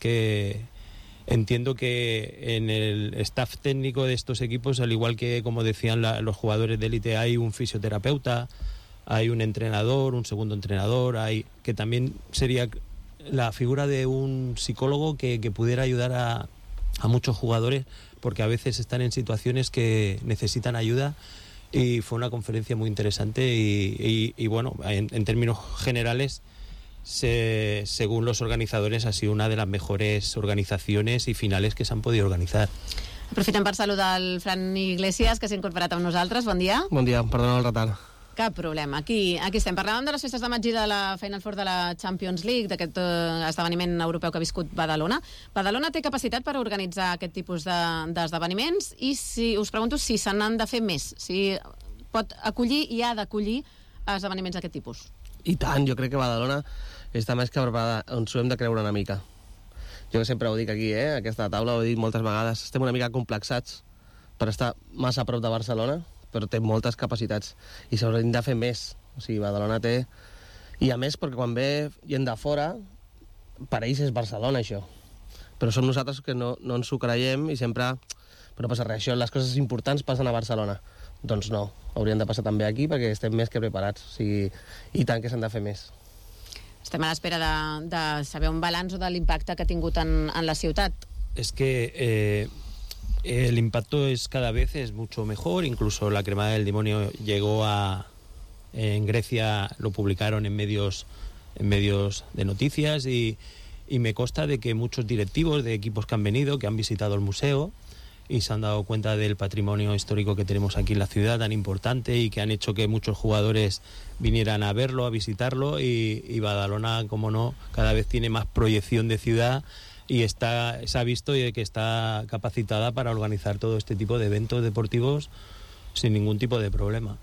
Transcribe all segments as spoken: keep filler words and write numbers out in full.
que entiendo que en el staff técnico de estos equipos, al igual que, como decían la, los jugadores de élite, hay un fisioterapeuta, hay un entrenador, un segundo entrenador, hay que también sería la figura de un psicólogo que, que pudiera ayudar a, a muchos jugadores, porque a veces están en situaciones que necesitan ayuda. Y fue una conferencia muy interesante y, y, y bueno, en, en términos generales, se, según los organizadores, ha sido una de las mejores organizaciones y finales que se han podido organizar. Aprofitem per saludar el Fran Iglesias, que s'ha incorporat amb nosaltres. Bon dia. Bon dia, perdona el retard. Cap problema. Aquí, aquí estem. Parlàvem de les festes de maig i de la Final Four de la Champions League, d'aquest uh, esdeveniment europeu que ha viscut Badalona. Badalona té capacitat per organitzar aquest tipus de, d'esdeveniments i si, us pregunto si se n'han de fer més, si pot acollir i ha d'acollir esdeveniments d'aquest tipus. I tant, jo crec que Badalona està més que preparada, ens ho hem de creure una mica. Jo que sempre ho dic aquí, eh? Aquesta taula ho he dit moltes vegades, estem una mica complexats per estar massa a prop de Barcelona, però té moltes capacitats i s'haurien de fer més. O sigui, Badalona té... I a més, perquè quan ve gent de fora, per ells és Barcelona, això. Però som nosaltres que no, no ens ho creiem i sempre... Però passa res, això, les coses importants passen a Barcelona. Doncs no, haurien de passar també aquí perquè estem més que preparats. O sigui, i tant que s'han de fer més. Estem a l'espera de, de saber un balanç o de l'impacte que ha tingut en, en la ciutat. És que... Eh... El impacto es cada vez es mucho mejor, incluso la cremada del demonio llegó a en Grecia, lo publicaron en medios en medios de noticias y, y me consta de que muchos directivos de equipos que han venido, que han visitado el museo y se han dado cuenta del patrimonio histórico que tenemos aquí en la ciudad tan importante y que han hecho que muchos jugadores vinieran a verlo, a visitarlo y, y Badalona, como no, cada vez tiene más proyección de ciudad y está, se ha visto que está capacitada para organizar todo este tipo de eventos deportivos sin ningún tipo de problema.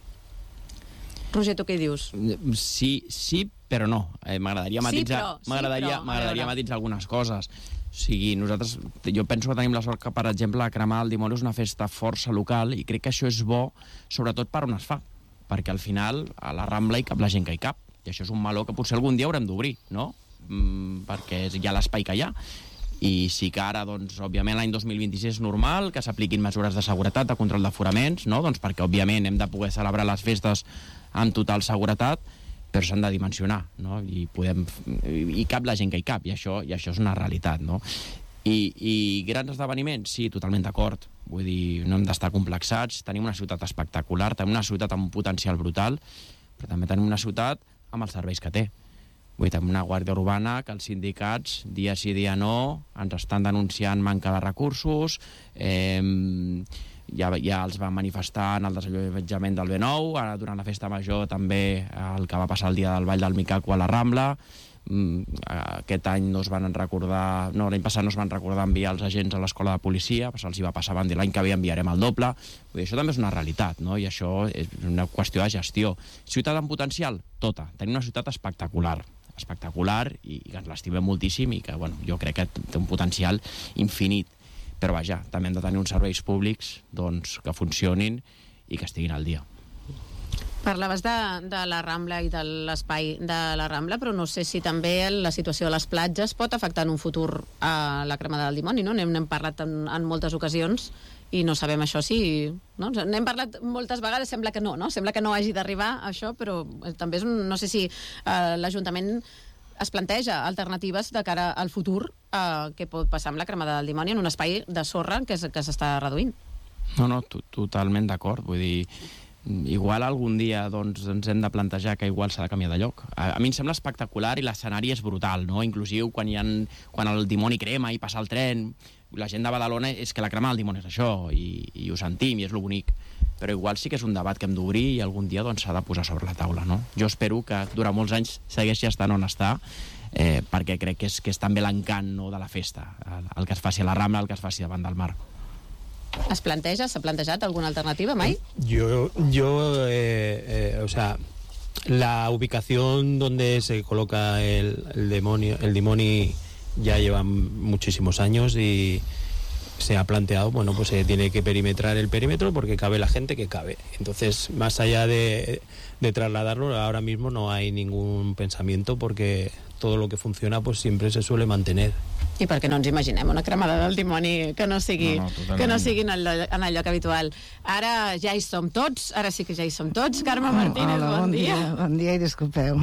Roger, tu què dius? Sí, sí, però no. Eh, m'agradaria matitzar, sí, però, m'agradaria, sí, m'agradaria matitzar algunes coses. O sigui, nosaltres, jo penso que tenim la sort que, per exemple, la cremada del dimoni és una festa força local i crec que això és bo, sobretot per on es fa, perquè al final a la Rambla hi cap la gent que hi cap, i això és un meló que potser algun dia haurem d'obrir, no? Mm, perquè hi ha l'espai que hi ha. I sí que ara, doncs, òbviament, l'any dos mil vint-i-sis és normal que s'apliquin mesures de seguretat, de control d'aforaments, no? Doncs perquè, òbviament, hem de poder celebrar les festes amb total seguretat, però s'han de dimensionar, no? I, podem, i cap la gent que hi cap, i això, i això és una realitat, no? I, i grans esdeveniments, sí, totalment d'acord. Vull dir, no hem d'estar complexats, tenim una ciutat espectacular, tenim una ciutat amb un potencial brutal, però també tenim una ciutat amb els serveis que té. Vull dir, tenim una guàrdia urbana que els sindicats, dia sí, dia no, ens estan denunciant manca de recursos, eh, ja, ja els van manifestar en el desallotjament del B nou, ara durant la festa major també el que va passar el dia del Ball del Micaco a la Rambla. Aquest any no es van recordar, no, l'any passat no es van recordar enviar els agents a l'escola de policia, se'ls hi va passar, van dir l'any que ve enviarem el doble. Vull dir, això també és una realitat, no? I això és una qüestió de gestió. Ciutat amb potencial? Tota. Tenim una ciutat espectacular, espectacular i que ens l'estimem moltíssim i que, bueno, jo crec que té un potencial infinit. Però vaja, també hem de tenir uns serveis públics, doncs, que funcionin i que estiguin al dia. Parlaves de, de la Rambla i de l'espai de la Rambla, però no sé si també la situació de les platges pot afectar en un futur a la cremada del dimoni, no? N'hem parlat en, en moltes ocasions i no sabem això si... No? N'hem parlat moltes vegades, sembla que no, no? Sembla que no hagi d'arribar això, però també és un... No sé si eh, l'Ajuntament es planteja alternatives de cara al futur eh, que pot passar amb la cremada del dimoni en un espai de sorra que, que s'està reduint. No, no, totalment d'acord. Vull dir, igual algun dia doncs, ens hem de plantejar que igual s'ha de canviar de lloc. A, a mi em sembla espectacular i l'escenari és brutal, no? Inclusiu quan, hi ha, quan el dimoni crema i passa el tren, la gent de Badalona és que la crema del dimoni és això i, i ho sentim i és lo bonic, però igual sí que és un debat que hem d'obrir i algun dia doncs, s'ha de posar sobre la taula, no? Jo espero que durant molts anys segueixi estant on està, eh, perquè crec que és, que és també l'encant, no, de la festa, el, el que es faci a la Rambla, el que es faci davant del mar. ¿Es planteja, s'ha plantejat alguna alternativa, Mai? Yo, yo eh, eh, o sea, la ubicación donde se coloca el, el demonio, el dimoni ya lleva muchísimos años y se ha planteado, bueno, pues se tiene que perimetrar el perímetro porque cabe la gente que cabe. Entonces, más allá de, de trasladarlo, ahora mismo no hay ningún pensamiento porque todo lo que funciona pues siempre se suele mantener. I perquè no ens imaginem una cremada del dimoni que no sigui, no, no, que no sigui en, el, en el lloc habitual. Ara ja hi som tots, ara sí que ja hi som tots. Carme Martínez, Hola, bon, bon dia. dia. Bon dia i disculpeu.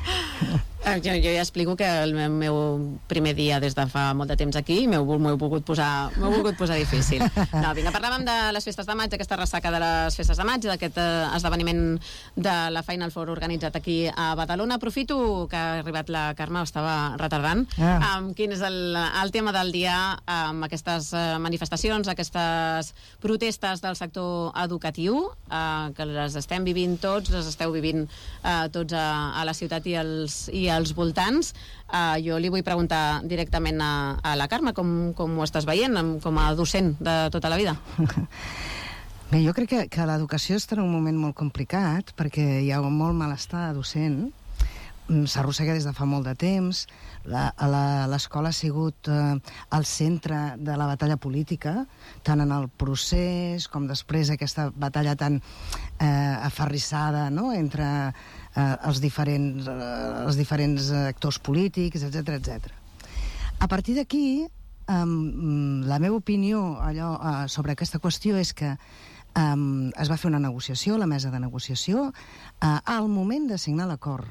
Jo, jo ja explico que el meu, meu primer dia des de fa molt de temps aquí m'heu volgut posar, m'heu volgut posar difícil. No, vinga, parlàvem de les festes de maig, aquesta ressaca de les festes de maig, d'aquest eh, esdeveniment de la Final Four organitzat aquí a Badalona. Aprofito que ha arribat la Carme, estava retardant. Ah. Um, quin és el, el tema del dia amb aquestes uh, manifestacions, aquestes protestes del sector educatiu, uh, que les estem vivint tots, les esteu vivint uh, tots a, a la ciutat i els, i als voltants. Uh, jo li vull preguntar directament a, a la Carme com, com ho estàs veient com a docent de tota la vida. Bé, jo crec que, que l'educació està en un moment molt complicat perquè hi ha molt malestar docent, s'arrossega des de fa molt de temps, l'escola ha sigut eh, el centre de la batalla política, tant en el procés com després aquesta batalla tan eh, aferrissada, no?, entre eh, els, diferents, eh, els diferents actors polítics, etcètera, etcètera. A partir d'aquí, eh, la meva opinió allò, eh, sobre aquesta qüestió és que eh, es va fer una negociació, la mesa de negociació, eh, al moment de signar l'acord.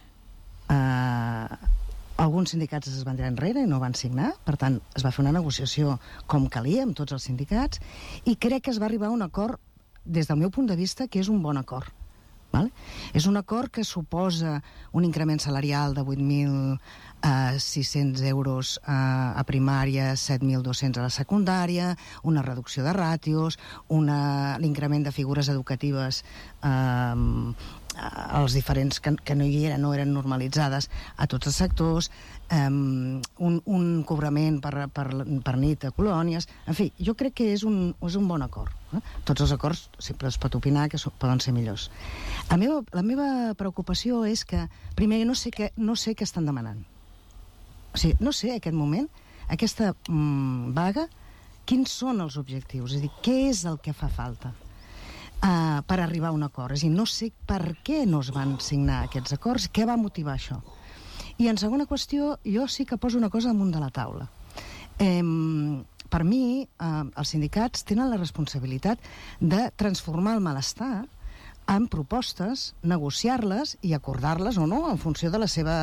Uh, alguns sindicats es van tirar enrere i no van signar, per tant es va fer una negociació com calia amb tots els sindicats i crec que es va arribar a un acord des del meu punt de vista que és un bon acord, vale? És un acord que suposa un increment salarial de vuit mil sis-cents euros uh, a primària, set mil dos-cents a la secundària, una reducció de ràtios, una... l'increment de figures educatives uh, els diferents que, que no hi eren, no eren normalitzades a tots els sectors, um, un, un cobrament per, per, per nit a colònies, en fi, jo crec que és un, és un bon acord. Eh? Tots els acords sempre es pot opinar que so, poden ser millors. La meva, la meva preocupació és que, primer, no sé què, no sé què estan demanant. O sigui, no sé, aquest moment, aquesta mm, vaga, quins són els objectius? És a dir, què és el que fa falta? Uh, per arribar a un acord. És a dir, no sé per què no es van signar aquests acords, què va motivar això. I en segona qüestió, jo sí que poso una cosa damunt de la taula. Eh, per mi, eh, els sindicats tenen la responsabilitat de transformar el malestar en propostes, negociar-les i acordar-les o no, en funció de la seva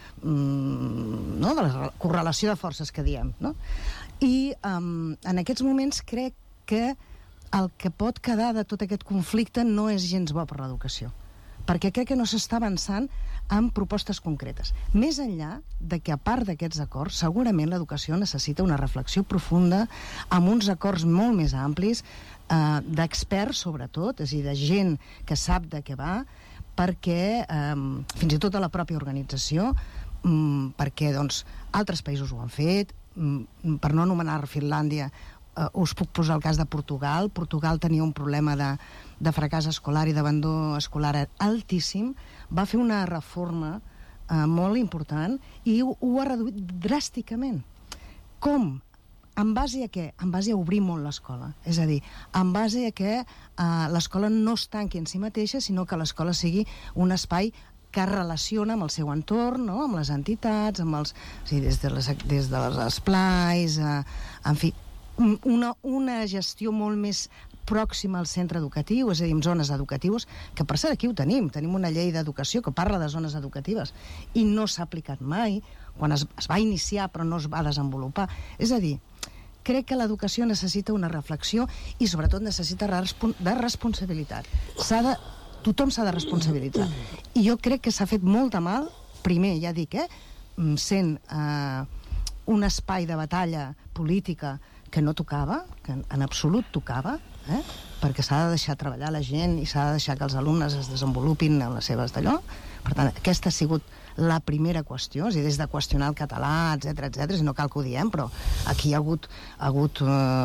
mm, no, de la correlació de forces que diem, no? I um, en aquests moments crec que el que pot quedar de tot aquest conflicte no és gens bo per l'educació, perquè crec que no s'està avançant en propostes concretes. Més enllà de que, a part d'aquests acords, segurament l'educació necessita una reflexió profunda amb uns acords molt més amplis, eh, d'experts sobretot, és a dir, de gent que sap de què va, perquè eh, fins i tot a la pròpia organització, mm, perquè doncs, altres països ho han fet, mm, per no anomenar Finlàndia, Uh, us puc posar el cas de Portugal. Portugal tenia un problema de, de fracàs escolar i d'abandó escolar altíssim. Va fer una reforma uh, molt important i ho, ho ha reduït dràsticament. Com? En base a què? En base a obrir molt l'escola. És a dir, en base a que uh, l'escola no es tanqui en si mateixa, sinó que l'escola sigui un espai que es relaciona amb el seu entorn, no? Amb les entitats, amb els, o sigui, des de les, des de les esplais, uh, en fi, Una, una gestió molt més pròxima al centre educatiu, és a dir, amb zones educatives, que per cert aquí ho tenim, tenim una llei d'educació que parla de zones educatives i no s'ha aplicat mai, quan es, es va iniciar però no es va desenvolupar. És a dir, crec que l'educació necessita una reflexió i sobretot necessita de responsabilitat. S'ha de, tothom s'ha de responsabilitzar. I jo crec que s'ha fet molt de mal, primer, ja dic, eh, sent eh, un espai de batalla política que no tocava, que en absolut tocava, eh? Perquè s'ha de deixar treballar la gent i s'ha de deixar que els alumnes es desenvolupin en les seves d'allò. Per tant, aquesta ha sigut la primera qüestió, és a dir, des de qüestionar el català, etcètera, etcètera, si no cal que ho diem, però aquí hi ha hagut... Ha hagut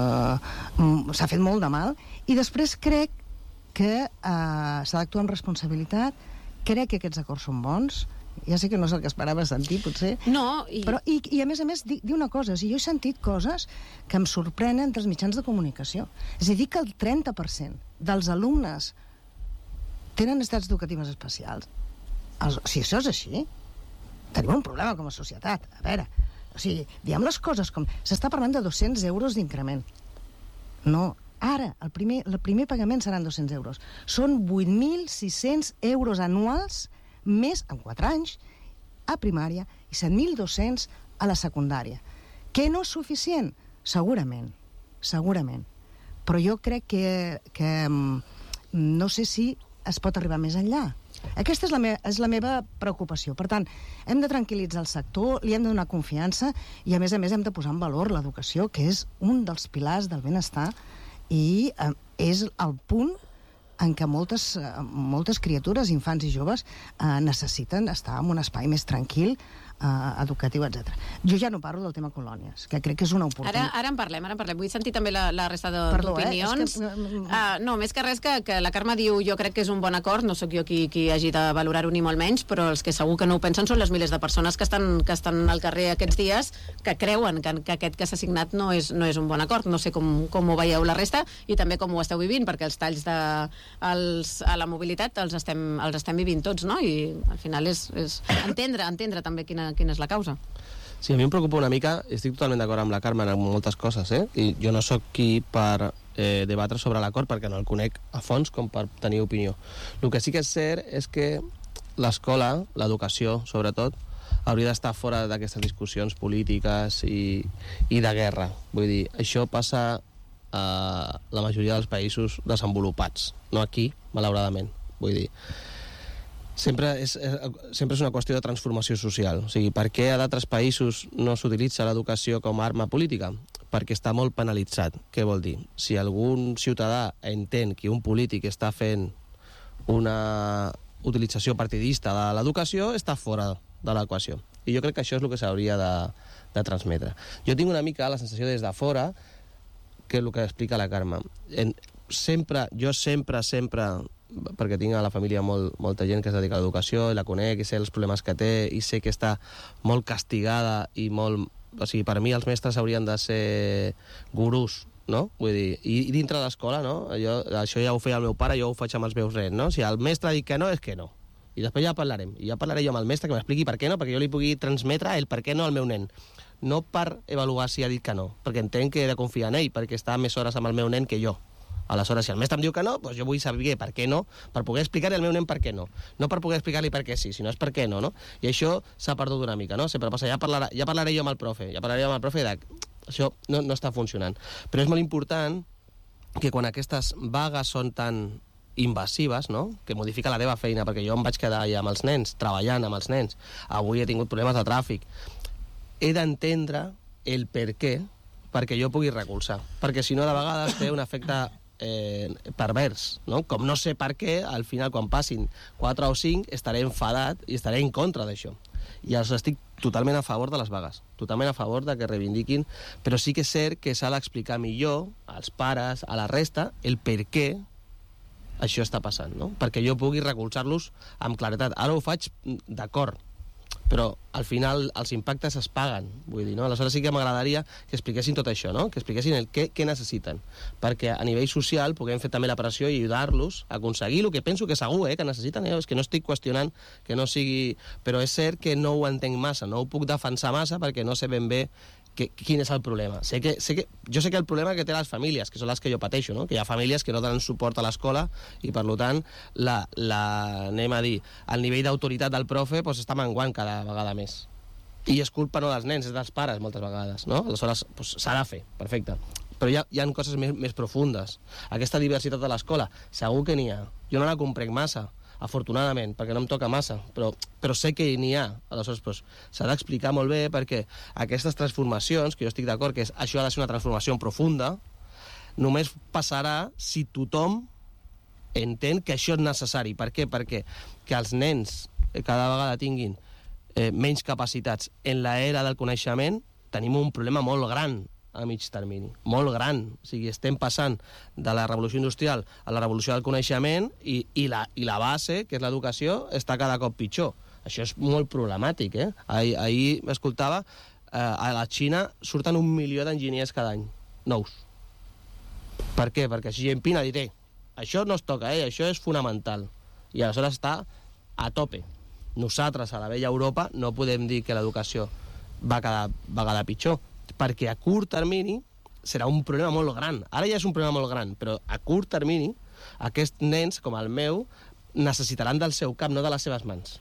eh, s'ha fet molt de mal. I després crec que eh, s'ha d'actuar amb responsabilitat, crec que aquests acords són bons, ja sé que no és el que esperava sentir, potser. No, i... Però, i, i a més a més, dic, dic una cosa, o sigui, jo he sentit coses que em sorprenen entre els mitjans de comunicació. És a dir, que el trenta per cent dels alumnes tenen necessitats educatives especials. Els, si això és així, tenim un problema com a societat. A veure, O sigui, diem les coses com... S'està parlant de dos-cents euros d'increment. No, ara, el primer, el primer pagament seran dos-cents euros. Són vuit mil sis-cents euros anuals més en quatre anys a primària i set mil dos-cents a la secundària. Què no és suficient? Segurament, segurament. Però jo crec que, que no sé si es pot arribar més enllà. Aquesta és la, me és la meva preocupació. Per tant, hem de tranquil·litzar el sector, li hem de donar confiança i, a més a més, hem de posar en valor l'educació, que és un dels pilars del benestar i eh, és el punt en què moltes, eh, moltes criatures, infants i joves eh, necessiten estar en un espai més tranquil, eh, educatiu, etcètera. Jo ja no parlo del tema colònies, que crec que és una oportunitat. Ara, ara en parlem, ara en parlem. Vull sentir també la, la resta d'opinions. Eh? Que... Uh, no, més que res que, que la Carme diu jo crec que és un bon acord, no sóc jo qui, qui hagi de valorar-ho ni molt menys, però els que segur que no ho pensen són les milers de persones que estan, que estan al carrer aquests dies, que creuen que, que aquest que s'ha signat no és, no és un bon acord. No sé com, com ho veieu la resta i també com ho esteu vivint, perquè els talls de, els, a la mobilitat els estem, els estem vivint tots, no? I al final és, és entendre, entendre també quina, quina és la causa. Sí, a mi em preocupa una mica, estic totalment d'acord amb la Carme en moltes coses, eh? I jo no sóc qui per eh, debatre sobre l'acord perquè no el conec a fons com per tenir opinió. El que sí que és cert és que l'escola, l'educació sobretot, hauria d'estar fora d'aquestes discussions polítiques i, i de guerra. Vull dir, això passa a la majoria dels països desenvolupats, no aquí, malauradament. Vull dir, sempre és, sempre és una qüestió de transformació social. O sigui, per què a d'altres països no s'utilitza l'educació com a arma política? Perquè està molt penalitzat. Què vol dir? Si algun ciutadà entén que un polític està fent una utilització partidista de l'educació, està fora de l'equació. I jo crec que això és el que s'hauria de, de transmetre. Jo tinc una mica la sensació des de fora que és el que explica la Carme. En, sempre, jo sempre, sempre, perquè tinc a la família molt, molta gent que es dedica a l'educació, i la conec, i sé els problemes que té, i sé que està molt castigada i molt... O sigui, per mi els mestres haurien de ser gurús, no? Vull dir, i, i dintre de l'escola, no? Jo, això ja ho feia el meu pare, jo ho faig amb els meus nens, no? Si el mestre ha dit que no, és que no. I després ja parlarem. I ja parlaré jo amb el mestre que m'expliqui per què no, perquè jo li pugui transmetre el per què no al meu nen. No per avaluar si ha dit que no, perquè entenc que he de confiar en ell, perquè està més hores amb el meu nen que jo. Aleshores, si el mestre em diu que no, doncs jo vull saber per què no, per poder explicar-li al meu nen per què no. No per poder explicar-li per què sí, sinó és per què no, no? I això s'ha perdut una mica, no? Sempre passa, ja parlaré, ja parlaré jo amb el profe, ja parlaré amb el profe de... Això no, no està funcionant. Però és molt important que quan aquestes vagues són tan invasives, no? Que modifica la teva feina, perquè jo em vaig quedar allà amb els nens, treballant amb els nens. Avui he tingut problemes de tràfic. He d'entendre el per què perquè jo pugui recolzar. Perquè si no, de vegades té un efecte eh, pervers, no? Com no sé per què, al final, quan passin quatre o cinc, estaré enfadat i estaré en contra d'això. I els estic totalment a favor de les vagues, totalment a favor de que reivindiquin, però sí que és cert que s'ha d'explicar millor als pares, a la resta, el per què això està passant, no? Perquè jo pugui recolzar-los amb claretat. Ara ho faig d'acord, però al final els impactes es paguen, vull dir, no? Aleshores sí que m'agradaria que expliquessin tot això, no? Que expliquessin el què, què necessiten, perquè a nivell social puguem fer també la pressió i ajudar-los a aconseguir el que penso que segur, eh, que necessiten, eh? És que no estic qüestionant que no sigui... Però és cert que no ho entenc massa, no ho puc defensar massa perquè no sé ben bé que, quin és el problema. Sé que, sé que, jo sé que el problema que té les famílies, que són les que jo pateixo, no? Que hi ha famílies que no donen suport a l'escola i, per tant, la, la, anem a dir, el nivell d'autoritat del profe pues, està menguant cada vegada més. I és culpa no dels nens, és dels pares, moltes vegades, no? Aleshores, pues, s'ha de fer, perfecte. Però hi ha, hi ha coses més, més profundes. Aquesta diversitat de l'escola, segur que n'hi ha. Jo no la comprenc massa, afortunadament, perquè no em toca massa, però, però sé que n'hi ha. Aleshores, pues, s'ha d'explicar molt bé perquè aquestes transformacions, que jo estic d'acord que és, això ha de ser una transformació profunda, només passarà si tothom entén que això és necessari. Per què? Perquè que els nens cada vegada tinguin eh, menys capacitats en l'era del coneixement, tenim un problema molt gran a mig termini, molt gran. O sigui, estem passant de la revolució industrial a la revolució del coneixement i, i, la, i la base, que és l'educació, està cada cop pitjor. Això és molt problemàtic, eh? Ahir, ahir m'escoltava, eh, a la Xina surten un milió d'enginyers cada any, nous. Per què? Perquè Xi Jinping ha dit, eh, això no es toca, eh? Això és fonamental. I aleshores està a tope. Nosaltres, a la vella Europa, no podem dir que l'educació va cada vegada pitjor, perquè a curt termini serà un problema molt gran. Ara ja és un problema molt gran, però a curt termini aquests nens, com el meu, necessitaran del seu cap, no de les seves mans.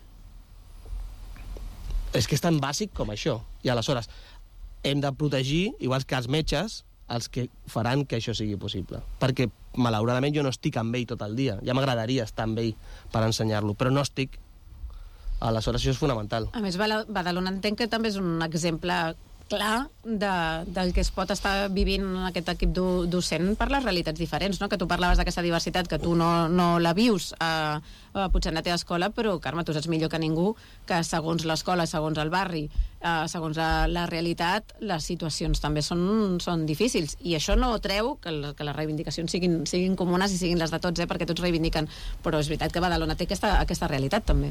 És que és tan bàsic com això. I aleshores hem de protegir, igual que els metges, els que faran que això sigui possible. Perquè, malauradament, jo no estic amb ell tot el dia. Ja m'agradaria estar amb ell per ensenyar-lo, però no estic. Aleshores, això és fonamental. A més, Badalona entenc que també és un exemple clar de, del que es pot estar vivint en aquest equip do, docent per les realitats diferents, no? Que tu parlaves d'aquesta diversitat, que tu no, no la vius eh, potser en la teva escola, però, Carme, tu saps millor que ningú que segons l'escola, segons el barri, eh, segons la, la realitat, les situacions també són, són difícils. I això no treu que, la, que les reivindicacions siguin, siguin comunes i siguin les de tots, eh, perquè tots reivindiquen. Però és veritat que Badalona té aquesta, aquesta realitat, també.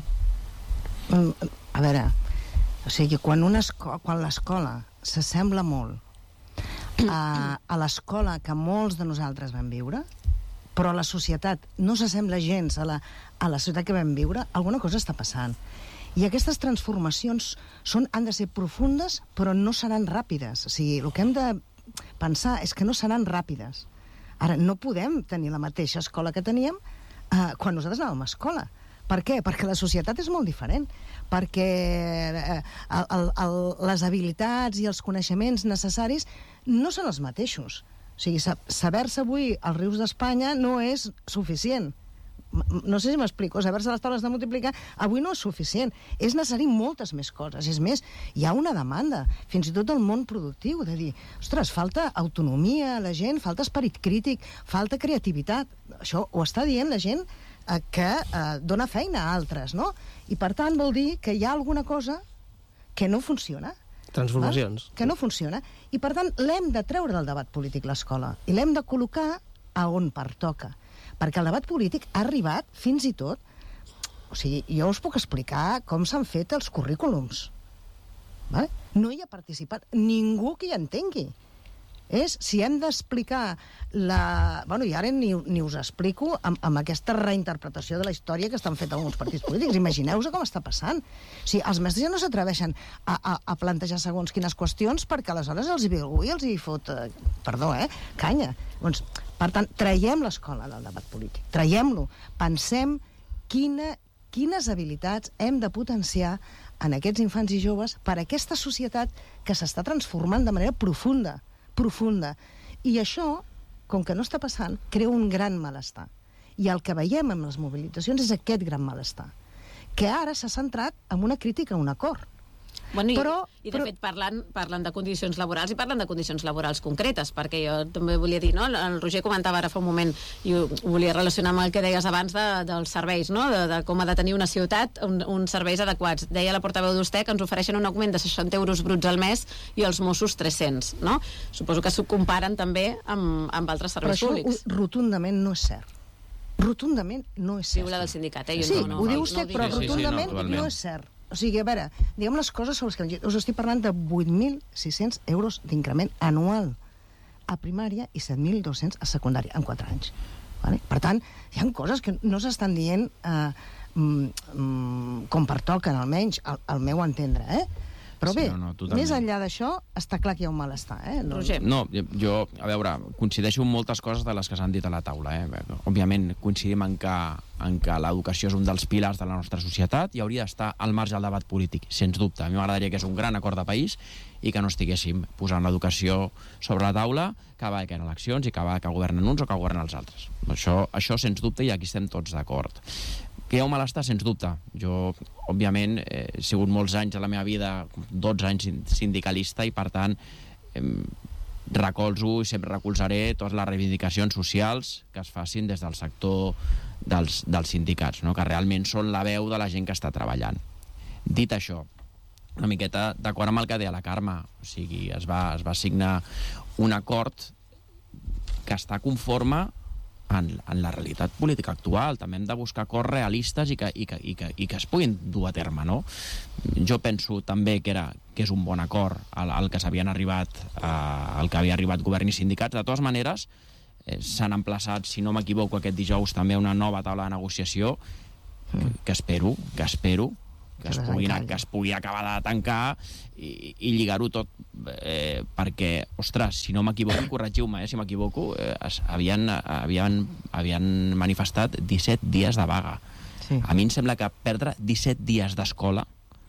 A veure, o sigui, quan, una esco quan l'escola s'assembla molt a, a l'escola que molts de nosaltres vam viure, però la societat no s'assembla gens a la, a la societat que vam viure, alguna cosa està passant. I aquestes transformacions són, han de ser profundes, però no seran ràpides. O sigui, el que hem de pensar és que no seran ràpides. Ara, no podem tenir la mateixa escola que teníem eh, quan nosaltres anàvem a escola. Per què? Perquè la societat és molt diferent, perquè eh, el, el, el, les habilitats i els coneixements necessaris no són els mateixos. O sigui, saber-se avui als rius d'Espanya no és suficient. No sé si m'explico, saber-se les taules de multiplicar avui no és suficient. És necessari moltes més coses. És més, hi ha una demanda, fins i tot del món productiu, de dir, ostres, falta autonomia a la gent, falta esperit crític, falta creativitat. Això ho està dient la gent que eh, dona feina a altres, no? I per tant vol dir que hi ha alguna cosa que no funciona. Transformacions. Eh? Que no funciona. I per tant l'hem de treure del debat polític l'escola i l'hem de col·locar a on pertoca. Perquè el debat polític ha arribat fins i tot... O sigui, jo us puc explicar com s'han fet els currículums. Vale? No hi ha participat ningú que hi entengui. És si hem d'explicar la... Bueno, i ara ni, ni us explico amb, amb aquesta reinterpretació de la història que estan fet alguns partits polítics. Imagineu-vos com està passant. O sigui, els mestres ja no s'atreveixen a, a, a plantejar segons quines qüestions perquè aleshores els hi ve algú i els hi fot, eh, perdó, eh, canya. Doncs, per tant, traiem l'escola del debat polític. Traiem-lo. Pensem quina, quines habilitats hem de potenciar en aquests infants i joves per a aquesta societat que s'està transformant de manera profunda. profunda. I això, com que no està passant, crea un gran malestar. I el que veiem amb les mobilitzacions és aquest gran malestar, que ara s'ha centrat en una crítica a un acord. Bueno, i, però, I, de però... fet, parlen, parlen de condicions laborals i parlen de condicions laborals concretes, perquè jo també volia dir, no? El Roger comentava ara fa un moment, i ho volia relacionar amb el que deies abans de, dels serveis, no? De, de com ha de tenir una ciutat un, uns serveis adequats. Deia la portaveu d'Ustec que ens ofereixen un augment de seixanta euros bruts al mes i els Mossos tres-cents, no? Suposo que s'ho comparen també amb, amb altres serveis però públics. Però això rotundament no és cert. Rotundament no és cert. Diu la del sindicat, eh? Jo sí, no, no, ho diu no, Ustec, no però sí, sí, rotundament sí, no, no és cert. O sigui, a veure, diguem les coses sobre les que us estic parlant de vuit mil sis-cents euros d'increment anual a primària i set mil dos-cents a secundària en quatre anys. Vale? Per tant, hi ha coses que no s'estan dient eh, mm, com pertoquen, almenys, al, al meu entendre, eh? Però bé, sí, no, no, més enllà d'això, està clar que hi ha un malestar, eh? No, Roger. No, jo, a veure, coincideixo amb moltes coses de les que s'han dit a la taula, eh? Òbviament, coincidim en que, en que l'educació és un dels pilars de la nostra societat i hauria d'estar al marge del debat polític, sens dubte. A mi m'agradaria que és un gran acord de país i que no estiguéssim posant l'educació sobre la taula cada vegada que hi ha eleccions i cada vegada que governen uns o que governen els altres. Això, això sens dubte, i aquí estem tots d'acord. Que hi ha un malestar, sens dubte. Jo, òbviament, he sigut molts anys de la meva vida, dotze anys sindicalista, i per tant eh, recolzo i sempre recolzaré totes les reivindicacions socials que es facin des del sector dels, dels sindicats, no? Que realment són la veu de la gent que està treballant. Dit això, una miqueta d'acord amb el que deia la Carme, o sigui, es va, es va signar un acord que està conforme En, en la realitat política actual. També hem de buscar acords realistes i que, i que, i que, i que es puguin dur a terme, no? Jo penso també que, era, que és un bon acord al, al que s'havien arribat eh, al que havia arribat govern i sindicats. De totes maneres, eh, s'han emplaçat, si no m'equivoco, aquest dijous també una nova taula de negociació que, que espero, que espero que es, pugui, que es pugui acabar de tancar i, i lligar-ho tot, eh, perquè, ostres, si no m'equivoco, corregiu-me, eh, si m'equivoco, eh, havien, havien, havien manifestat disset dies de vaga. Sí. A mi em sembla que perdre disset dies d'escola,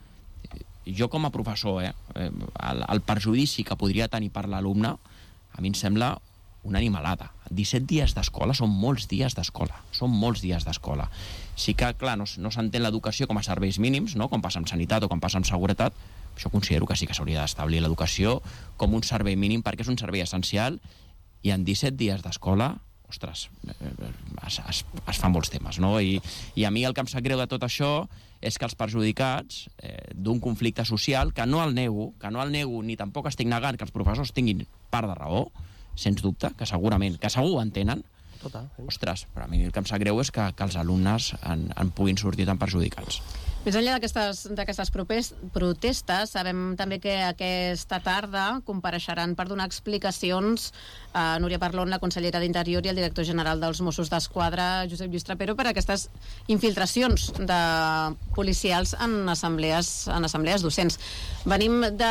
jo com a professor, eh, el, el perjudici que podria tenir per l'alumne, a mi em sembla una animalada. disset dies d'escola són molts dies d'escola. Són molts dies d'escola. Sí que, clar, no, no s'entén l'educació com a serveis mínims, no? Com passa amb sanitat o com passa amb seguretat. Jo considero que sí que s'hauria d'establir l'educació com un servei mínim perquè és un servei essencial i en disset dies d'escola, ostres, es, es, es fan molts temes, no? I, i a mi el que em sap greu de tot això és que els perjudicats eh, d'un conflicte social, que no el nego, que no el nego ni tampoc estic negant que els professors tinguin part de raó, sens dubte, que segurament, que segur ho entenen, Total, sí. Ostres, però a mi el que em sap greu és que, que els alumnes en, en puguin sortir tan perjudicats. Més enllà d'aquestes protestes, sabem també que aquesta tarda compareixeran per donar explicacions a Núria Parlon, la consellera d'Interior, i el director general dels Mossos d'Esquadra, Josep Lluís Trapero, per aquestes infiltracions de policials en assemblees, en assemblees docents. Venim de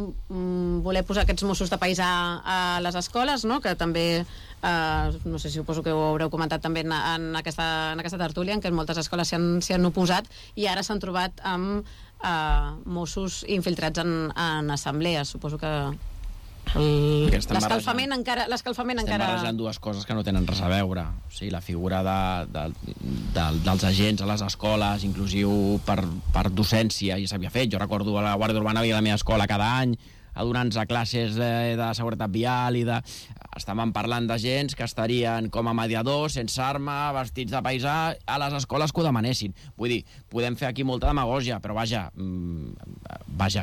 voler posar aquests Mossos de paisà a les escoles, no? Que també... Uh, no sé si suposo que ho haureu comentat també en, en, aquesta, en aquesta tertúlia, en què moltes escoles s'hi han, s'hi han oposat i ara s'han trobat amb uh, Mossos infiltrats en, en assemblees. Suposo que el, l'escalfament encara, l'escalfament estem encara... barrejant dues coses que no tenen res a veure. O sigui, la figura de, de, de, dels agents a les escoles, inclusiu per, per docència, ja s'havia fet. Jo recordo a la Guàrdia Urbana havia la meva escola cada any a donar-nos a classes de, de seguretat vial i de... Estàvem parlant d'agents que estarien com a mediadors, sense arma, vestits de paisà, a les escoles que ho demanessin. Vull dir, podem fer aquí molta demagògia, però vaja, vaja,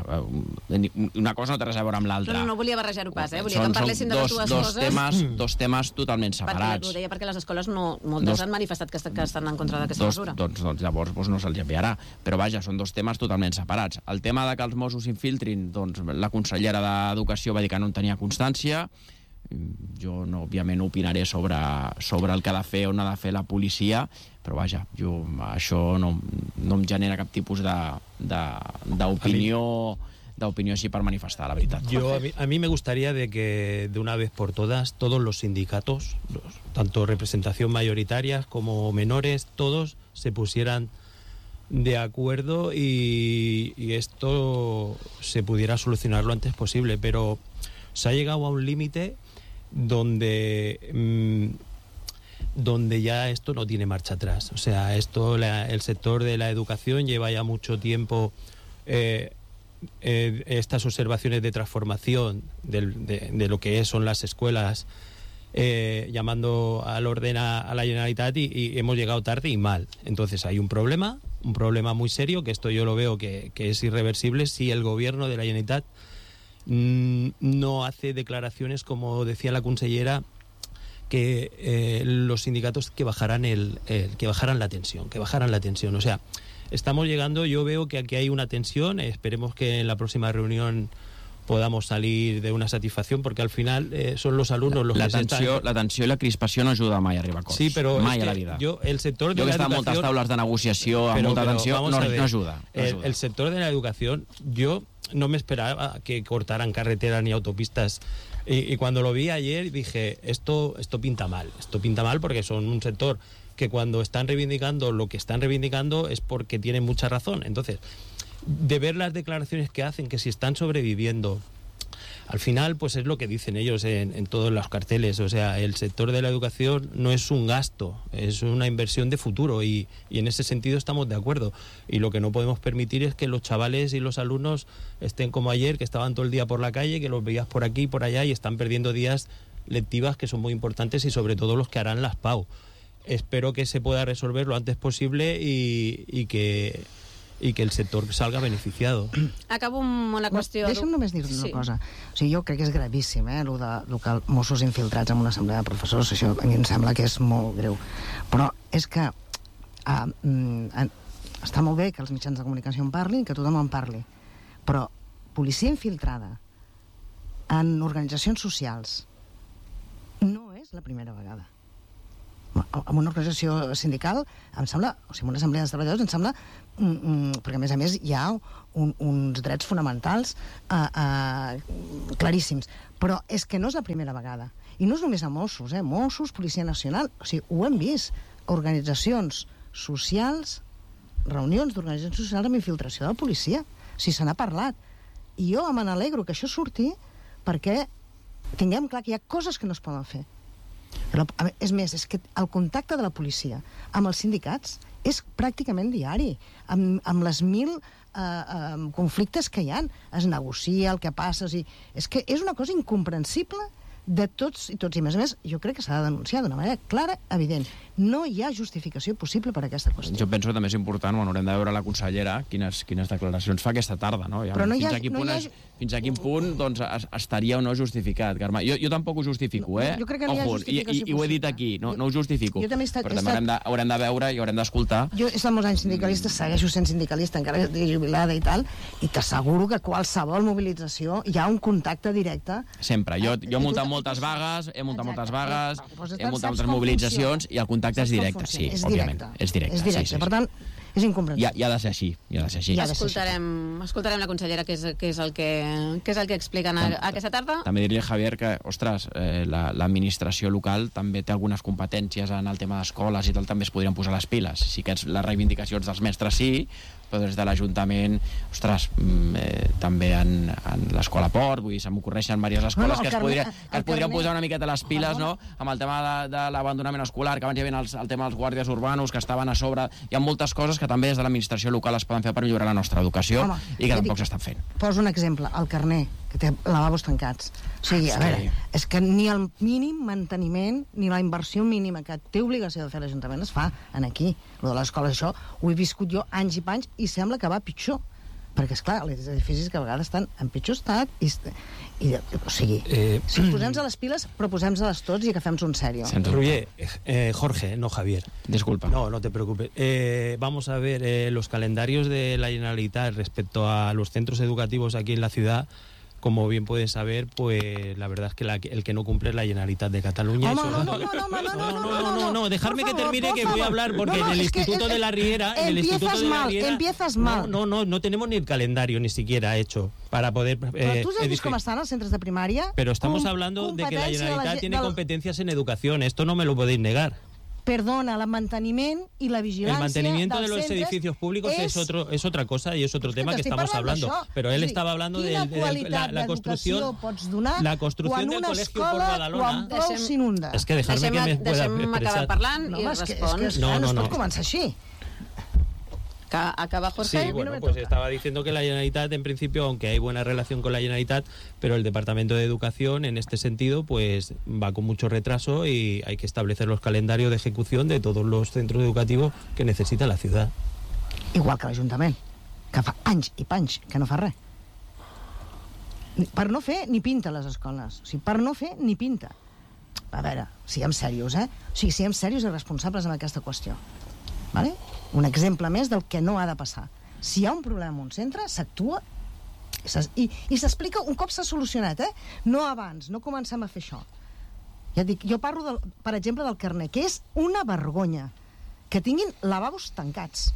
una cosa no té res a veure amb l'altra. No, no, no volia barrejar-ho pas, eh? Volia són, que em parlessin de les dues dos coses. Temes, dos temes totalment separats. Perquè, ho deia perquè les escoles no, moltes dos, han manifestat que, que estan en contra d'aquesta mesura. Doncs, doncs llavors doncs no se'ls enviarà. Però vaja, són dos temes totalment separats. El tema de que els Mossos infiltrin, doncs la consellera d'Educació va dir que no en tenia constància. Jo no, òbviament, opinaré sobre, sobre el que ha de fer o no ha de fer la policia, però vaja, jo, això no, no em genera cap tipus de, de, d'opinió, d'opinió així per manifestar, la veritat. Yo, a mí, a mí me gustaría de que de una vez por todas todos los sindicatos, los, tanto representación mayoritaria como menores, todos se pusieran de acuerdo y, y esto se pudiera solucionar lo antes posible, pero se ha llegado a un límite donde mmm, donde ya esto no tiene marcha atrás. O sea, esto la, el sector de la educación lleva ya mucho tiempo eh, eh, estas observaciones de transformación del, de, de lo que son las escuelas, eh, llamando al orden a, a la Generalitat y, y hemos llegado tarde y mal. Entonces hay un problema, un problema muy serio, que esto yo lo veo que, que es irreversible si el gobierno de la Generalitat no hace declaraciones, como decía la consellera, que eh, los sindicatos que bajaran el, el que bajaran la tensión, que bajaran la tensión. O sea, estamos llegando, yo veo que aquí hay una tensión, esperemos que en la próxima reunión podamos salir de una satisfacción, porque al final eh, son los alumnos los la que tensió, están... La tensió i la crispació no ajuda mai a arribar a acords. Sí, però mai a que la vida. Jo, el sector de jo que la està en educación... moltes taules de negociació amb pero, molta pero, tensió, no, ver, no ajuda. No el, ajuda. el sector de la educación, yo no me esperaba que cortaran carreteras ni autopistas. Y, y cuando lo vi ayer dije, esto, esto pinta mal. Esto pinta mal porque son un sector que cuando están reivindicando lo que están reivindicando es porque tienen mucha razón. Entonces, de ver las declaraciones que hacen, que si están sobreviviendo... Al final, pues es lo que dicen ellos en, en todos los carteles. O sea, el sector de la educación no es un gasto, es una inversión de futuro y, y en ese sentido estamos de acuerdo. Y lo que no podemos permitir es que los chavales y los alumnos estén como ayer, que estaban todo el día por la calle, que los veías por aquí y por allá y están perdiendo días lectivas que son muy importantes y sobre todo los que harán las P A U. Espero que se pueda resolver lo antes posible y, y que... i que el sector salga beneficiado. Acabo amb una qüestió... No, deixa'm només dir una sí. cosa. O sigui, jo crec que és gravíssim, eh, el de, el que Mossos infiltrats en una assemblea de professors, això a mi em sembla que és molt greu. Però és que ah, mm, està molt bé que els mitjans de comunicació en parlin, que tothom en parli, però policia infiltrada en organitzacions socials no és la primera vegada. amb una organització sindical, em sembla, o sigui, una assemblea de treballadors, em sembla, mm, mm, perquè a més a més hi ha un, uns drets fonamentals uh, uh, claríssims. Però és que no és la primera vegada. I no és només a Mossos, eh? Mossos, Policia Nacional, o sigui, ho hem vist. Organitzacions socials, reunions d'organitzacions socials amb infiltració de la policia. O sigui, se n'ha parlat. I jo me n'alegro que això surti perquè tinguem clar que hi ha coses que no es poden fer. Però, és més, és que el contacte de la policia amb els sindicats és pràcticament diari, amb, amb les mil eh, eh, conflictes que hi ha. Es negocia el que passa, o sigui, és que és una cosa incomprensible de tots i tots. I, a més a més, jo crec que s'ha de denunciar d'una manera clara, evident. No hi ha justificació possible per a aquesta qüestió. Jo penso que també és important, bueno, haurem de veure la consellera quines, quines declaracions fa aquesta tarda, no? Ja, Però no hi ha... Fins a quin no punt, ha... es, fins a quin punt doncs, es, estaria o no justificat, Carme. Jo, jo tampoc ho justifico, eh? Jo crec que no hi ha Ojo, justificació i, i, i ho he dit aquí, no, no ho justifico. Jo també he estat, però he també estat... haurem, de, haurem de veure i haurem d'escoltar. Jo he estat molts anys sindicalista, segueixo sent sindicalista, encara que estigui jubilada i tal, i t'asseguro que qualsevol mobilització hi ha un contacte directe. Sempre. Jo, jo he muntat moltes vagues, he muntat moltes vagues, he muntat moltes mobilitzacions i el contacte és directe, sí, és òbviament. Directe. És directe, és directe. sí, sí. Per tant, és incomprensible. I ha, ha de ser així, i ha de ser així. Escoltarem, escoltarem la consellera què és, què és, el, que, què és el que expliquen a, a aquesta tarda. També diria, Javier, que, ostres, eh, l'administració la, local també té algunes competències en el tema d'escoles i tal, també es podrien posar les piles. Sí que les reivindicacions dels mestres sí, però des de l'Ajuntament, ostres, eh, també en, en l'Escola Port, vull dir, se m'ocorreixen diverses escoles no, no, que es, podria, que es podrien posar una miqueta les piles, no?, amb el tema de, de l'abandonament escolar, que abans hi havia el, el tema dels guàrdies urbanos, que estaven a sobre. Hi ha moltes coses que també des de l'administració local es poden fer per millorar la nostra educació. Home, i que tampoc s'estan fent. Poso un exemple, el carner, que té lavabos tancats. O sigui, a veure, és que ni el mínim manteniment ni la inversió mínima que té obligació de fer l'Ajuntament es fa en aquí. Lo de l'escola, això ho he viscut jo anys i panys i sembla que va pitjor. Perquè, esclar, els edificis que a vegades estan en pitjor estat i, i o sigui, eh, si posem-nos a les piles, però posem-nos-les tots i agafem-nos un sèrio. Roger, eh, Jorge, no Javier. Disculpa. No, no te preocupes. Eh, vamos a ver eh, los calendarios de la Generalitat respecto a los centros educativos aquí en la ciudad. Como bien pueden saber, pues la verdad es que la, el que no cumple es la Generalitat de Cataluña. Oh, eso... no, no, no, no, no, no, no, no, no, no, no, dejarme por que favor, termine, que favor. voy a hablar, porque no, no, en el es Instituto que, de la Riera... En el Instituto de mal, la Riera empiezas mal. No, no, no tenemos ni el calendario ni siquiera hecho para poder... Però eh, tu has vist com estan els centres de primària? Pero estamos Com, hablando de que la Generalitat la, tiene del... competencias en educación, esto no me lo podéis negar. Perdona, el manteniment i la vigilància... El mantenimiento de los centres edificios públicos es, es, otro, es otra cosa y es otro tema que estamos hablando. Pero él estaba hablando de, de, de la, la construcción, la construcción del colegio por Badalona. Es que dejarme que me pueda expresar. Parlant no, i és que, respons. és que, no, no, no, no no. es pot començar així. Acaba Jorge. Sí, bueno, pues estaba diciendo que la Generalitat, en principio, aunque hay buena relación con la Generalitat, pero el Departamento de Educación, en este sentido, pues va con mucho retraso y hay que establecer los calendarios de ejecución de todos los centros educativos que necesita la ciudad. Igual que l'Ajuntament, que fa anys i panys que no fa res. Per no fer ni pinta les escoles. O sigui, per no fer ni pinta. A veure, siguem serios, eh? O sigui, siguem serios i responsables en aquesta qüestió. Vale? Un exemple més del que no ha de passar. Si hi ha un problema en un centre, s'actua i, i s'explica un cop s'ha solucionat, eh? No abans, no comencem a fer això. Ja dic, jo parlo, del, per exemple, del carner, que és una vergonya que tinguin lavabos tancats.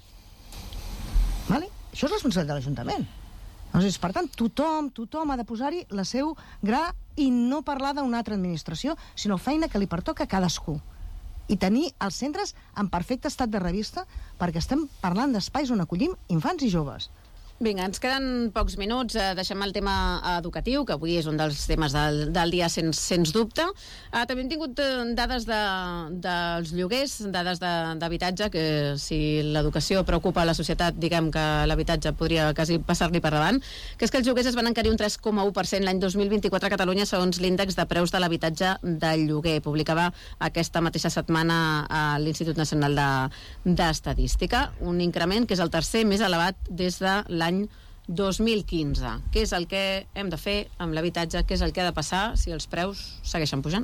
Vale? Això és responsabilitat de l'Ajuntament. Doncs, per tant, tothom, tothom ha de posar-hi la seu gra i no parlar d'una altra administració, sinó feina que li pertoca a cadascú. I tenir els centres en perfecte estat de revista, perquè estem parlant d'espais on acollim infants i joves. Vinga, ens queden pocs minuts. Eh, deixem el tema educatiu, que avui és un dels temes del, del dia, sens, sens dubte. Eh, també hem tingut eh, dades de, dels lloguers, dades d'habitatge, que si l'educació preocupa a la societat, diguem que l'habitatge podria quasi passar-li per davant, que és que els lloguers es van encarir un tres coma u per cent l'any dos mil vint-i-quatre a Catalunya, segons l'índex de preus de l'habitatge del lloguer. Publicava aquesta mateixa setmana a l'Institut Nacional d'Estadística, de, un increment que és el tercer més elevat des de l'any dos mil quinze. Què és el que hem de fer amb l'habitatge? Què és el que ha de passar si els preus segueixen pujant?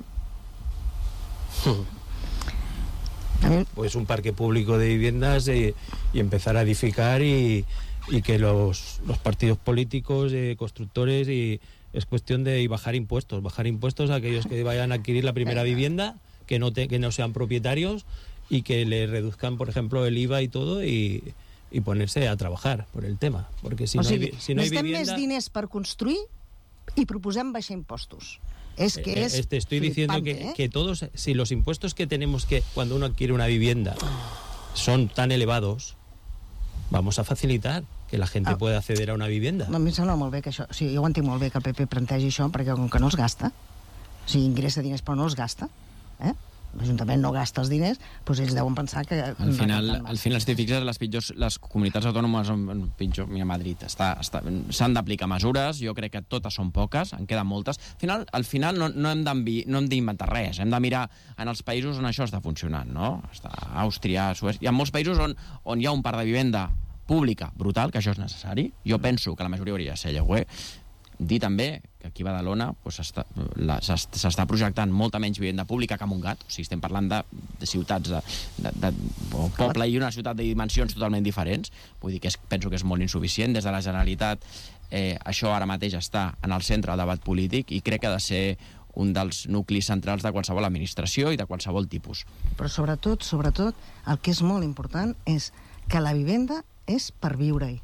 Pues un parque público de viviendas y, y empezar a edificar y, y que los, los partidos políticos, eh, constructores, y es cuestión de y bajar impuestos, bajar impuestos a aquellos que vayan a adquirir la primera vivienda, que no, te, que no sean propietarios y que le reduzcan, por ejemplo, el I V A y todo y, y ponerse a trabajar por el tema. Porque si o no sigui, hay, si no hay necessitem vivienda... més diners per construir i proposem baixar impostos. Es que es eh, te estoy diciendo flipante, que, ¿eh? que todos, si los impuestos que tenemos que cuando uno adquiere una vivienda son tan elevados, vamos a facilitar que la gente Ah. pueda acceder a una vivienda. A mi em sembla molt bé que això... O sigui, jo ho entenc molt bé que el P P plantegi això, perquè com que no els gasta, o sigui, ingressa diners però no els gasta, eh? l'Ajuntament no gasta els diners, doncs ells deuen pensar que... Al final, al final si t'hi fixes, les pitjors, les comunitats autònomes on pitjor, mira, Madrid, està, està, s'han d'aplicar mesures, jo crec que totes són poques, en queden moltes. Al final, al final no, no hem no hem d'inventar res, hem de mirar en els països on això està funcionant, no? Està Àustria, Suècia... Hi ha molts països on, on hi ha un parc de vivenda pública brutal, que això és necessari. Jo penso que la majoria hauria de ser lloguer. Dir també que aquí a Badalona pues, s'està projectant molta menys vivenda pública que a Montgat. O sigui, estem parlant de, de ciutats de, de, de, o poble i una ciutat de dimensions totalment diferents. Vull dir que és, penso que és molt insuficient. Des de la Generalitat eh, això ara mateix està en el centre del debat polític i crec que ha de ser un dels nuclis centrals de qualsevol administració i de qualsevol tipus. Però sobretot, sobretot, el que és molt important és que la vivenda és per viure-hi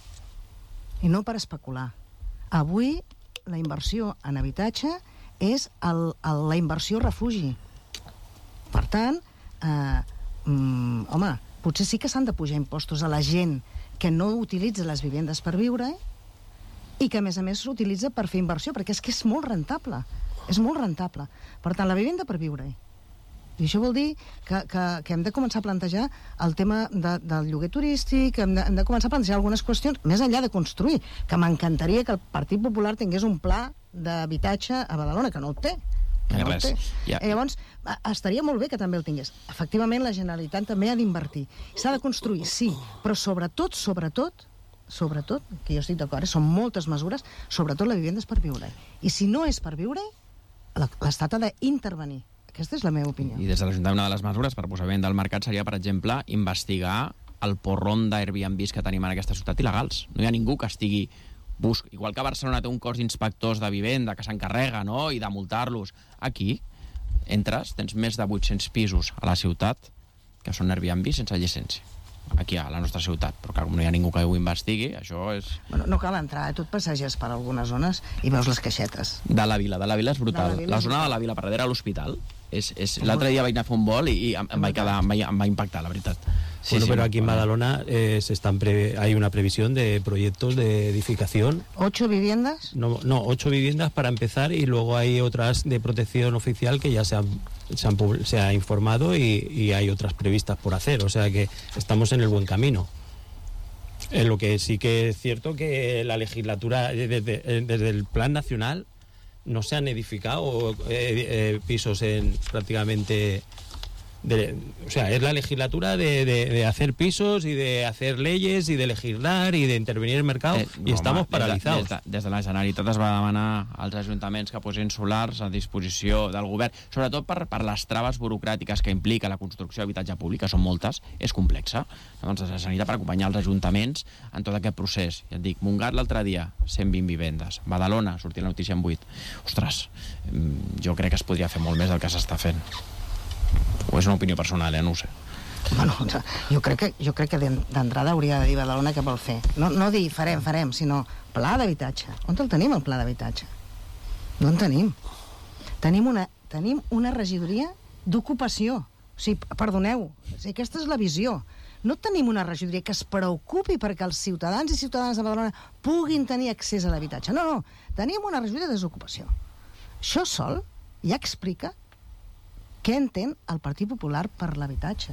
i no per especular. Avui la inversió en habitatge és el, el, la inversió refugi. Per tant, eh, mm, home, potser sí que s'han de pujar impostos a la gent que no utilitza les vivendes per viure i que, a més a més, s'utilitza per fer inversió, perquè és que és molt rentable. És molt rentable. Per tant, la vivenda per viure-hi. I això vol dir que, que, que hem de començar a plantejar el tema de, del lloguer turístic, hem de, hem de començar a plantejar algunes qüestions, més enllà de construir, que m'encantaria que el Partit Popular tingués un pla d'habitatge a Badalona, que no el té. Que no el té. Ja. Llavors, estaria molt bé que també el tingués. Efectivament, la Generalitat també ha d'invertir. S'ha de construir, sí, però sobretot, sobretot, sobretot, que jo estic d'acord, són moltes mesures, sobretot la vivenda és per viure. I si no és per viure, l'Estat ha d'intervenir. Aquesta és la meva opinió. I des de l'Ajuntament, una de les mesures per posament del mercat seria, per exemple, investigar el porron d'Airbnbs que tenim en aquesta ciutat il·legals. No hi ha ningú que estigui... Bus... Igual que Barcelona té un cos d'inspectors de vivenda que s'encarrega, no?, i de multar-los. Aquí, entres, tens més de vuit-cents pisos a la ciutat que són Airbnb sense llicència. Aquí a la nostra ciutat, però clar, com no hi ha ningú que ho investigui, això és... Bueno, no cal entrar, eh? Tu et passeges per algunes zones i veus les caixetes. De la vila, de la vila és brutal. La, vila la és zona brutal. de la vila, per darrere a l'hospital, és, és... l'altre dia vaig anar a fer un vol i, i em, em, vaig quedar, em, vaig, em va impactar, la veritat. Sí, bueno, sí, pero aquí en Badalona eh, se están pre hay una previsión de proyectos de edificación. ¿Ocho viviendas? No, no, ocho viviendas para empezar y luego hay otras de protección oficial que ya se han, se han se ha informado y, y hay otras previstas por hacer. O sea que estamos en el buen camino. En lo que sí que es cierto que la legislatura, desde, desde el plan nacional, no se han edificado eh, eh, pisos en prácticamente... De, o sea, es la legislatura de, de, de hacer pisos y de hacer leyes y de legislar y de intervenir en el mercado eh, no, y estamos home, paralizados. Des de, des, de, des de la Generalitat es va demanar als ajuntaments que posin solars a disposició del govern, sobretot per, per les traves burocràtiques que implica la construcció d'habitatge públic, que són moltes, és complexa. Llavors, la Generalitat per acompanyar els ajuntaments en tot aquest procés. Ja et dic, Montgat l'altre dia, cent vint vivendes. Badalona, sortia la notícia en vuit. Ostres, jo crec que es podria fer molt més del que s'està fent. O és una opinió personal, eh? No ho sé. Bueno, jo crec que, jo crec que d'entrada hauria de dir Badalona què vol fer. No, no dir farem, farem, sinó pla d'habitatge. On el tenim, el pla d'habitatge? No en tenim. Tenim una, tenim una regidoria d'ocupació. O sigui, perdoneu, o sigui, aquesta és la visió. No tenim una regidoria que es preocupi perquè els ciutadans i ciutadanes de Badalona puguin tenir accés a l'habitatge. No, no, tenim una regidoria de desocupació. Això sol ja explica què entén el Partit Popular per l'habitatge.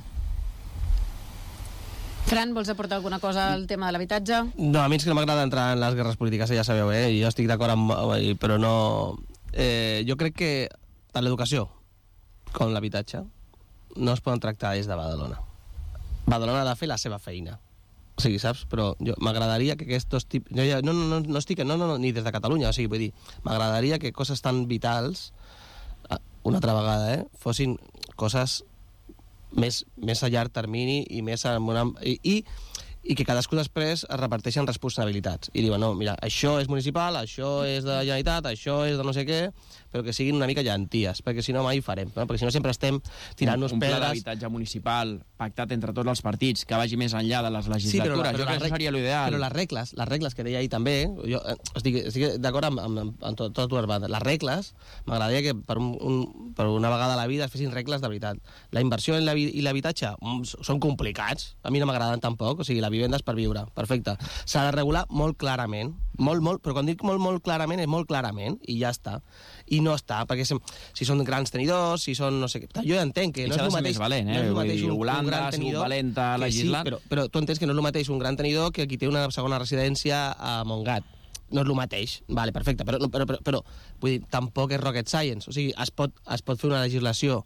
Fran, vols aportar alguna cosa al tema de l'habitatge? No, a mi és que no m'agrada entrar en les guerres polítiques, ja sabeu, eh? Jo estic d'acord amb... però no... Eh, jo crec que tant l'educació com l'habitatge no es poden tractar des de Badalona. Badalona ha de fer la seva feina. O sigui, saps? Però m'agradaria que aquests tipus... No, no, no, no estic... No, no, no, ni des de Catalunya, o sigui, vull dir, m'agradaria que coses tan vitals, una altra vegada, eh, fossin coses més, més a llarg termini i més a una, i, i, i que cadascú després es reparteixen responsabilitats. I diuen, no, mira, això és municipal, això és de la Generalitat, això és de no sé què, però que siguin una mica llenties, perquè si no mai ho farem, no? Perquè si no sempre estem tirant-nos un, un pla pedres... d'habitatge municipal pactat entre tots els partits, que vagi més enllà de les legislatures. Sí, però, però jo crec que això seria l'ideal. Però les regles, les regles que deia ahir també, jo eh, estic, estic d'acord amb, amb, amb tot, tot dues bandes. Les regles, m'agradaria que per, un, un, per una vegada a la vida es fessin regles de veritat. La inversió en la, i l'habitatge mm, són complicats, a mi no m'agraden tampoc, o sigui, la vivenda és per viure, perfecte. S'ha de regular molt clarament, molt, molt, però quan dic molt, molt clarament, és molt clarament, i ja està. I no està, perquè si, si són grans tenidors, si són no sé què... Jo ja entenc que no és el mateix... Valent, eh? No és el mateix un, Holanda, un gran tenidor... valenta, legislant... Sí, però, però tu entens que no és el mateix un gran tenidor que qui té una segona residència a Montgat. No és el mateix. Vale, perfecte, però, però, però, però vull dir, tampoc és rocket science. O sigui, es pot, es pot fer una legislació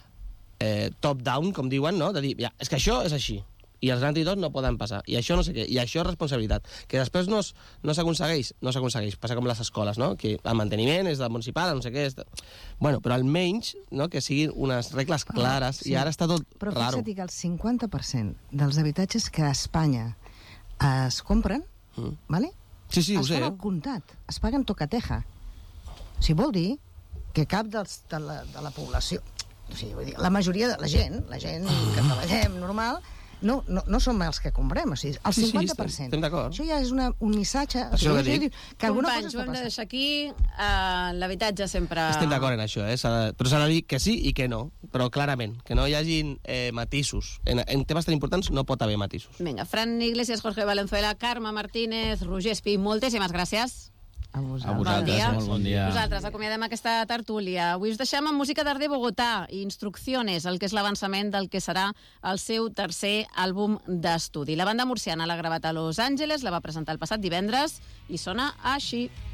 eh, top-down, com diuen, no? De dir, ja, és que això és així. I els grans tenidors no poden passar. I això no sé què. I això és responsabilitat. Que després no, no s'aconsegueix, no s'aconsegueix. Passa com les escoles, no? Que el manteniment és del municipal, no sé què... És de... Bueno, però almenys no, que siguin unes regles clares, ah, sí. I ara està tot però raro. Però fixa't que el cinquanta per cent dels habitatges que a Espanya es compren, mm. ¿vale? Sí, sí, es ho sé. fan al comptat, es paguen tocateja. O sigui, vol dir que cap dels, de, la, de la població, o sigui, vull dir, la majoria de la gent, la gent que treballem normal, no, no, no som els que comprem, o sigui, el cinquanta per cent. Sí, sí, estem, estem d'acord. Això ja és una, un missatge... Això o sigui, que dic. Que alguna Companys, cosa ho hem està de passant. deixar aquí. Uh, L'habitatge sempre... Estem d'acord en això, eh? De... però s'ha de dir que sí i que no, però clarament, que no hi hagin eh, matisos. En, en temes tan importants no pot haver matisos. Vinga, Fran Iglesias, Jorge Valenzuela, Carme Martínez, Roger Espí, moltíssimes gràcies. A vosaltres. A vosaltres, Bon dia. molt bon dia. Nosaltres acomiadem aquesta tertúlia. Avui us deixem amb música d'Arde Bogotà i Instrucciones, el que és l'avançament del que serà el seu tercer àlbum d'estudi. La banda murciana l'ha gravat a Los Angeles, la va presentar el passat divendres i sona així.